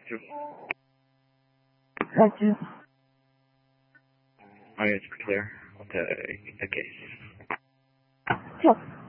True. Thank you. It's clear of the case. Sure.